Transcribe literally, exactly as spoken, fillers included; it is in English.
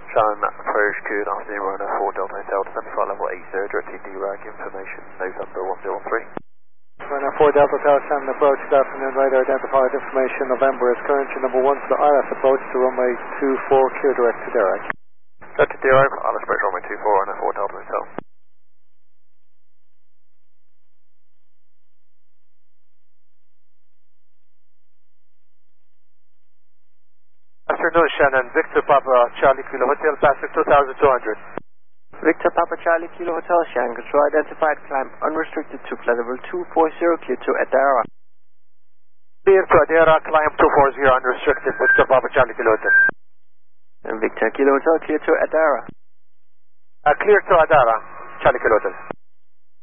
Sean, approach good afternoon, runner four Delta Hotel, descent flight level eight zero, directed D R A G information, November one zero one three. Runner four Delta Hotel, seven approach, good afternoon, radar identified information, November is current, number one to the R F approach to runway two four, clear direct to D R A G. Direct to D R A G, I'll approach runway two four, runner four Delta Hotel. Afternoon, Shannon. Victor Papa, Charlie Kilo Hotel, Pacific two thousand two hundred. Victor Papa Charlie Kilo Hotel, Shannon. Control identified, climb unrestricted to flight level two four zero, clear to Adara. Clear to Adara, climb two four zero, unrestricted, Victor Papa Charlie Kilo Hotel. And Victor Kilo Hotel, clear to Adara. Uh, clear to Adara, Charlie Kilo Hotel.